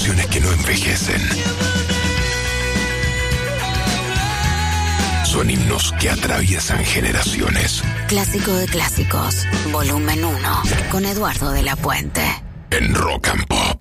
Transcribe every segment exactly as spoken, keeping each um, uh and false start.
canciones que no envejecen. Son himnos que atraviesan generaciones. Clásico de clásicos, volumen uno, con Eduardo de la Puente. En Rock and Pop.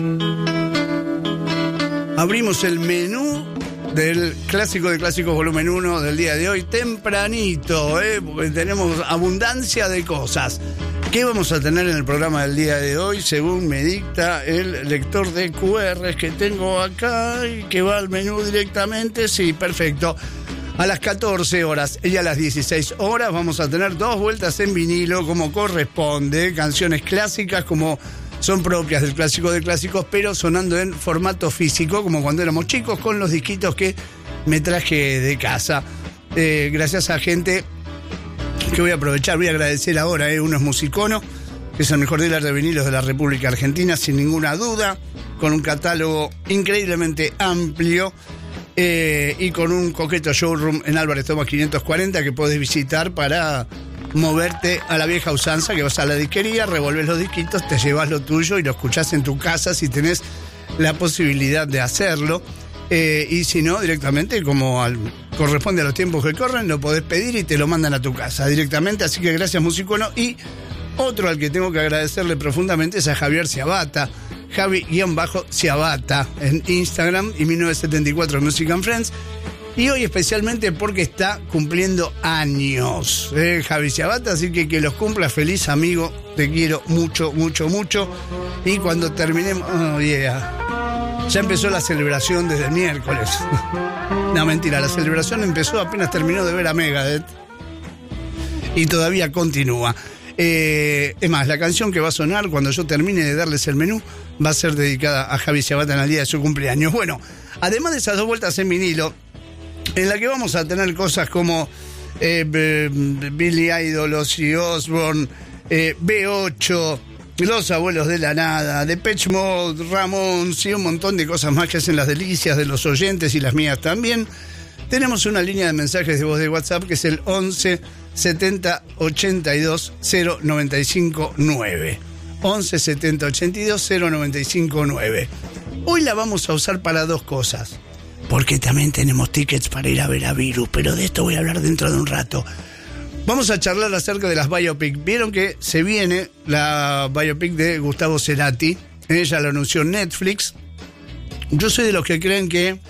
Abrimos el menú del Clásico de Clásicos volumen uno del día de hoy tempranito, ¿eh? Porque tenemos abundancia de cosas. ¿Qué vamos a tener en el programa del día de hoy? Según me dicta el lector de cu erres que tengo acá y que va al menú directamente. Sí, perfecto. A las catorce horas y a las dieciséis horas vamos a tener dos vueltas en vinilo como corresponde, canciones clásicas como son propias del Clásico de Clásicos, pero sonando en formato físico, como cuando éramos chicos, con los disquitos que me traje de casa. Eh, gracias a gente que voy a aprovechar, voy a agradecer ahora, eh, uno es Musicono, que es el mejor dealer de vinilos de la República Argentina, sin ninguna duda, con un catálogo increíblemente amplio, eh, y con un coqueto showroom en Álvarez Thomas quinientos cuarenta que podés visitar para moverte a la vieja usanza, que vas a la disquería, revolves los disquitos, te llevas lo tuyo y lo escuchás en tu casa si tenés la posibilidad de hacerlo, eh, y si no, directamente, como al, corresponde a los tiempos que corren, lo podés pedir y te lo mandan a tu casa directamente. Así que gracias, Musicono. Y otro al que tengo que agradecerle profundamente es a Javier Ciabata, Javi-Ciabata en Instagram, y mil novecientos setenta y cuatro Music and Friends. Y hoy especialmente porque está cumpliendo años, eh, Javi Ciabata, así que que los cumpla feliz, amigo. Te quiero mucho, mucho, mucho. Y cuando terminemos... Oh, yeah. Ya empezó la celebración desde el miércoles. No, mentira, la celebración empezó apenas terminó de ver a Megadeth. Y todavía continúa. Eh, es más, la canción que va a sonar cuando yo termine de darles el menú va a ser dedicada a Javi Ciabata en el día de su cumpleaños. Bueno, además de esas dos vueltas en vinilo, en la que vamos a tener cosas como eh, Billy Idol, Ozzy Osbourne, eh, B ocho, Los Abuelos de la Nada, Depeche Mode, Ramones y un montón de cosas más que hacen las delicias de los oyentes y las mías también. Tenemos una línea de mensajes de voz de WhatsApp que es el once setenta ochenta y dos cero noventa y cinco nueve. once setenta ochenta y dos cero noventa y cinco nueve. Hoy la vamos a usar para dos cosas, porque también tenemos tickets para ir a ver a Virus, pero de esto voy a hablar dentro de un rato. Vamos a charlar acerca de las biopic. Vieron que se viene la biopic de Gustavo Cerati, ella lo anunció en Netflix. Yo soy de los que creen que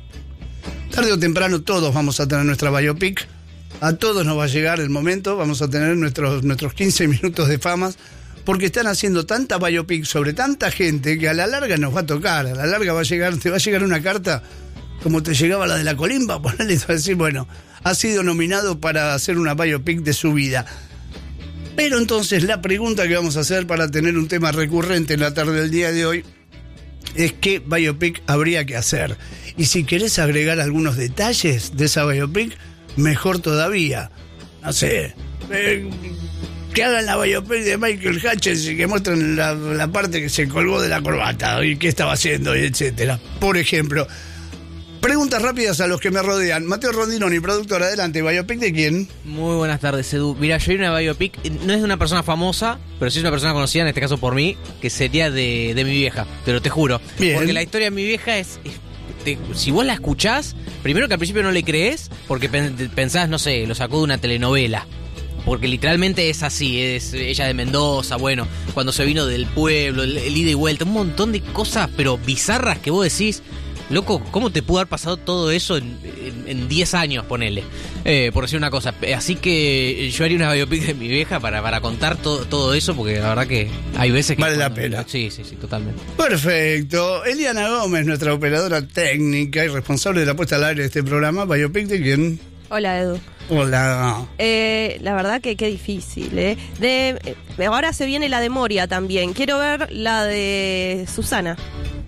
tarde o temprano todos vamos a tener nuestra biopic. A todos nos va a llegar el momento, vamos a tener nuestros, nuestros quince minutos de fama, porque están haciendo tanta biopic sobre tanta gente que a la larga nos va a tocar, a la larga va a llegar, te va a llegar una carta como te llegaba la de la Colimba, ponerle a decir, bueno, ha sido nominado para hacer una biopic de su vida. Pero entonces la pregunta que vamos a hacer para tener un tema recurrente en la tarde del día de hoy es qué biopic habría que hacer. Y si querés agregar algunos detalles de esa biopic, mejor todavía. No sé, eh, que hagan la biopic de Michael Hutchins y que muestren la, la parte que se colgó de la corbata y qué estaba haciendo, y etcétera. Por ejemplo, preguntas rápidas a los que me rodean. Mateo Rondinoni, productor, adelante. ¿Biopic de quién? Muy buenas tardes, Edu. Mira, yo hay una biopic, no es de una persona famosa, pero sí es una persona conocida, en este caso por mí, que sería de, de mi vieja, pero te juro. Bien. Porque la historia de mi vieja es... es te, si vos la escuchás, primero que al principio no le crees, porque pensás, no sé, lo sacó de una telenovela. Porque literalmente es así, es ella de Mendoza, bueno, cuando se vino del pueblo, el, el ida y vuelta, un montón de cosas, pero bizarras que vos decís... Loco, ¿cómo te pudo haber pasado todo eso en diez años, ponele? Eh, por decir una cosa. Así que yo haría una biopic de mi vieja para, para contar todo, todo eso, porque la verdad que hay veces que... Vale cuando, la pena. Sí, sí, sí, totalmente. Perfecto. Eliana Gómez, nuestra operadora técnica y responsable de la puesta al aire de este programa. ¿Biopic de quién? Hola, Edu. Hola. Eh, la verdad que qué difícil, ¿eh? De, eh, ahora se viene la de Moria también. Quiero ver la de Susana.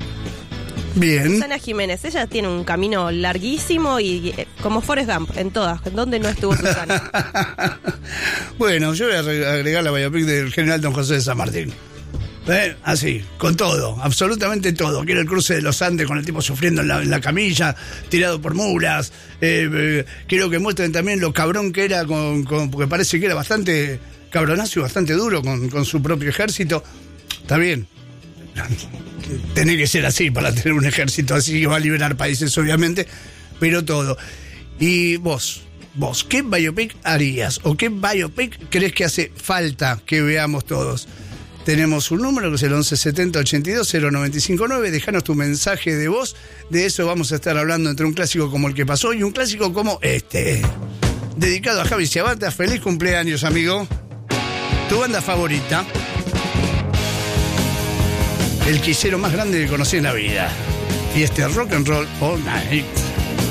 Bien. Susana Jiménez, ella tiene un camino larguísimo y eh, como Forrest Gump, en todas. ¿En dónde no estuvo Susana? Bueno, yo voy a agregar la biopic del general Don José de San Martín. ¿Eh? Así, con todo, absolutamente todo. Quiero el cruce de los Andes con el tipo sufriendo en la, en la camilla, tirado por mulas. Eh, eh, quiero que muestren también lo cabrón que era, con, con, porque parece que era bastante cabronazo y bastante duro con, con su propio ejército. Está bien. Tiene que ser así para tener un ejército así que va a liberar países, obviamente, pero todo. Y vos, vos, ¿qué biopic harías? ¿O qué biopic crees que hace falta que veamos todos? Tenemos un número que es el once setenta ochenta y dos cero noventa y cinco nueve. Déjanos tu mensaje de voz. De eso vamos a estar hablando entre un clásico como el que pasó y un clásico como este. Dedicado a Javi Ciabatta. Feliz cumpleaños, amigo. Tu banda favorita. El quisero más grande que conocí en la vida. Y este Rock and Roll All Night.